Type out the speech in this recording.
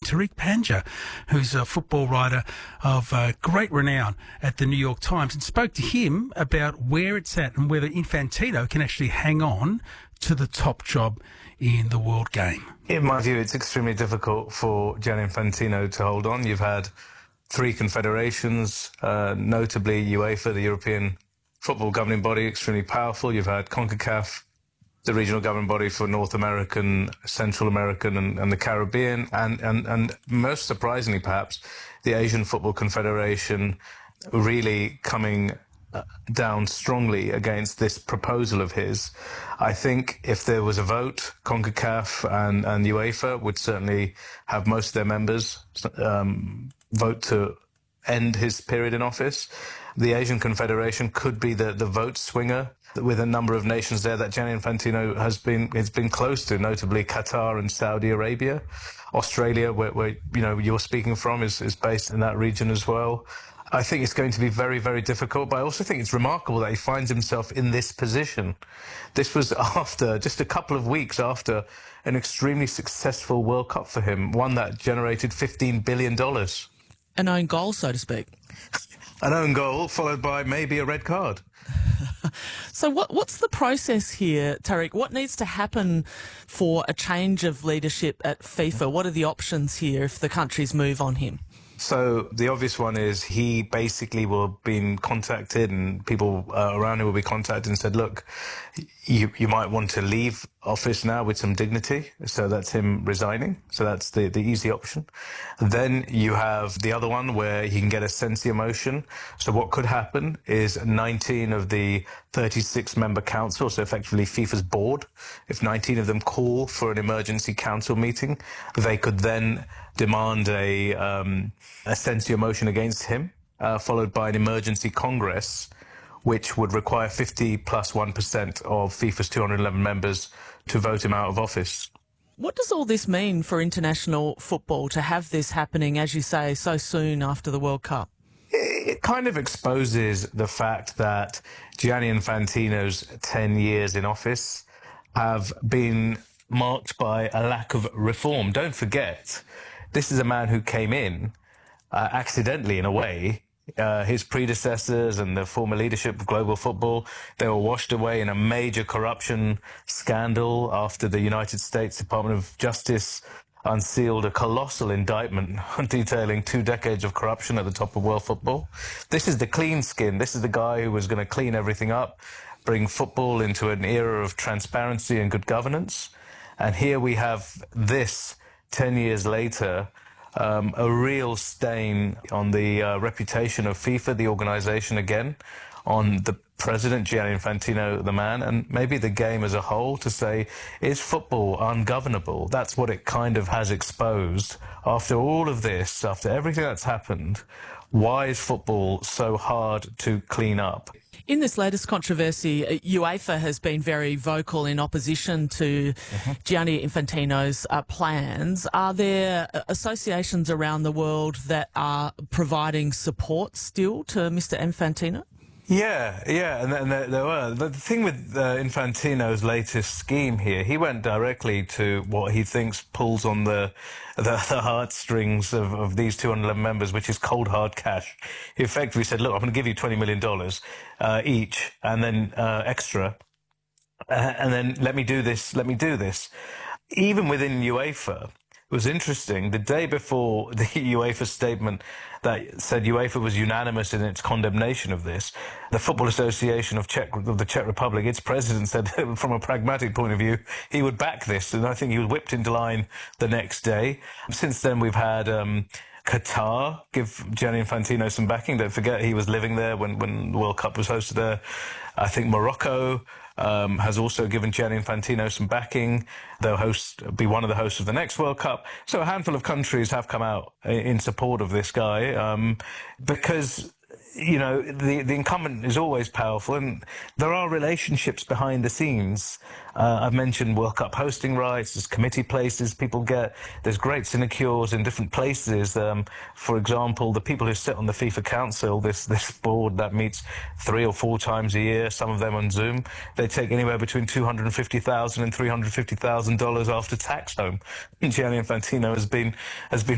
Tariq Panja, who's a football writer of great renown at the New York Times, and spoke to him about where it's at and whether Infantino can actually hang on to the top job in the world game. In my view, it's extremely difficult for Gianni Infantino to hold on. You've had 3 confederations, notably UEFA, the European football governing body, extremely powerful. You've had CONCACAF, the regional governing body for North American, Central American and the Caribbean, and most surprisingly perhaps, the Asian Football Confederation really coming down strongly against this proposal of his. I think if there was a vote, CONCACAF and UEFA would certainly have most of their members vote to end his period in office. The Asian Confederation could be the vote swinger with a number of nations there that Gianni Infantino has been close to, notably Qatar and Saudi Arabia. Australia, where you're speaking from, is based in that region as well. I think it's going to be very, very difficult, but I also think it's remarkable that he finds himself in this position. This was after, just a couple of weeks after, an extremely successful World Cup for him, one that generated $15 billion. An own goal, so to speak. An own goal, followed by maybe a red card. So what's the process here, Tariq? What needs to happen for a change of leadership at FIFA? What are the options here if the countries move on him? So the obvious one is he basically will have been contacted, and people around him will be contacted and said, look, you might want to leave office now with some dignity. So that's him resigning. So that's the easy option. Then you have the other one where he can get a censure motion. So what could happen is 19 of the 36-member council, so effectively FIFA's board, if 19 of them call for an emergency council meeting, they could then demand a censure motion against him, followed by an emergency Congress, which would require 50 plus 1% of FIFA's 211 members to vote him out of office. What does all this mean for international football to have this happening, as you say, so soon after the World Cup? It kind of exposes the fact that Gianni Infantino's 10 years in office have been marked by a lack of reform. Don't forget, this is a man who came in accidentally, in a way. His predecessors and the former leadership of global football, they were washed away in a major corruption scandal after the United States Department of Justice unsealed a colossal indictment detailing 2 decades of corruption at the top of world football. This is the clean skin. This is the guy who was going to clean everything up, bring football into an era of transparency and good governance. And here we have this 10 years later, a real stain on the reputation of FIFA, the organization again, on the president, Gianni Infantino, the man, and maybe the game as a whole, to say, is football ungovernable? That's what it kind of has exposed. After all of this, after everything that's happened, why is football so hard to clean up? In this latest controversy, UEFA has been very vocal in opposition to Gianni Infantino's plans. Are there associations around the world that are providing support still to Mr. Infantino? Yeah, and there were. The thing with Infantino's latest scheme here, he went directly to what he thinks pulls on the heartstrings of these 211 members, which is cold hard cash. He effectively said, look, I'm going to give you $20 million each, and then extra, and then let me do this. Even within UEFA, it was interesting. The day before the UEFA statement that said UEFA was unanimous in its condemnation of this, the Football Association of the Czech Republic, its president, said from a pragmatic point of view, he would back this. And I think he was whipped into line the next day. Since then, we've had Qatar give Gianni Infantino some backing. Don't forget, he was living there when the World Cup was hosted there. I think Morocco has also given Gianni Infantino some backing. They'll be one of the hosts of the next World Cup. So a handful of countries have come out in support of this guy because, you know, the incumbent is always powerful, and there are relationships behind the scenes. I've mentioned World Cup hosting rights, there's committee places people get, there's great sinecures in different places. For example, the people who sit on the FIFA Council, this board that meets 3 or 4 times a year, some of them on Zoom, they take anywhere between $250,000 and $350,000 after tax home. Gianni Infantino has been